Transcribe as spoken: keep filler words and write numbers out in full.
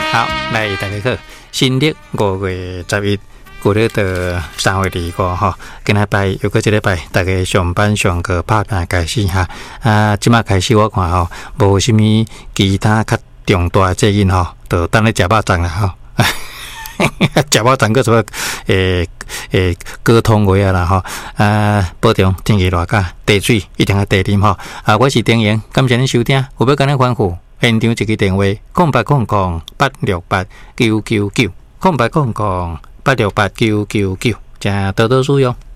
好，来大家好，新历五月十一，旧历的三月二五吼，今礼拜又过一礼拜，大家上班上课拍拼开始哈。啊，即马开始我看吼，无啥物其他较重大责任吼，就等咧食饱饭啦吼。食饱饭个什么？诶诶，沟通话啊啦吼。啊，保重天气热甲，茶水一定要多啉吼。啊，我是丁言，感谢您收听，有要跟咱吩咐。现场一个电话：空八空空八六八九九九，空八空空八六八九九九，请多多使用。